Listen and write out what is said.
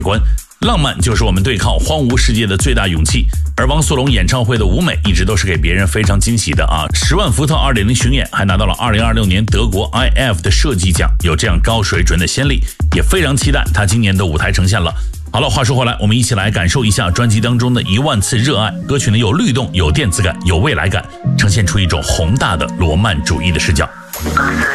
观。浪漫就是我们对抗荒芜世界的最大勇气。而汪苏泷演唱会的舞美一直都是给别人非常惊喜的啊！10万伏特 2.0 巡演还拿到了2026年德国 IF 的设计奖，有这样高水准的先例，也非常期待他今年的舞台呈现了。好了，话说回来，我们一起来感受一下专辑当中的1万次热爱。歌曲呢有律动，有电子感，有未来感，呈现出一种宏大的罗曼主义的视角。